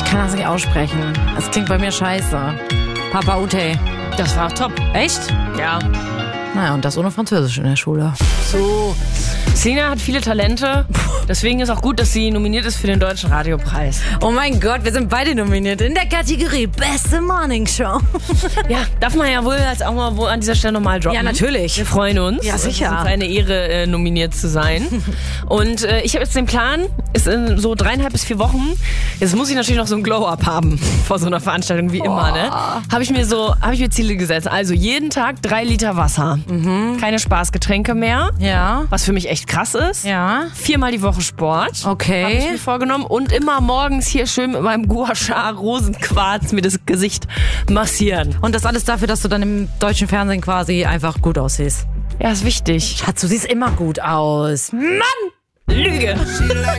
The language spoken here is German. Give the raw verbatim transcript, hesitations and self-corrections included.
kann das nicht aussprechen. Das klingt bei mir scheiße. Papa Ute. Das war top. Echt? Ja. Naja, und das ohne Französisch in der Schule. So. Selena hat viele Talente. Deswegen ist auch gut, dass sie nominiert ist für den Deutschen Radiopreis. Oh mein Gott, wir sind beide nominiert in der Kategorie Beste Morning Show. Ja, darf man ja wohl jetzt auch mal wo an dieser Stelle nochmal droppen. Ja, natürlich. Wir freuen uns. Ja, sicher. Es ist eine Ehre, äh, nominiert zu sein. Und äh, ich habe jetzt den Plan, ist in so dreieinhalb bis vier Wochen. Jetzt muss ich natürlich noch so ein Glow-Up haben vor so einer Veranstaltung, wie oh. immer, ne? Habe ich mir so, habe ich mir Ziele gesetzt. Also jeden Tag drei Liter Wasser. Mhm. Keine Spaßgetränke mehr. Ja. Was für mich echt krass ist. Ja. Viermal die Woche Sport. Okay. Habe ich mir vorgenommen. Und immer morgens hier schön mit meinem Gua Sha Rosenquarz mir das Gesicht massieren. Und das alles dafür, dass du dann im deutschen Fernsehen quasi einfach gut aussiehst. Ja, ist wichtig. Schatz, du siehst immer gut aus. Mann! Lüge!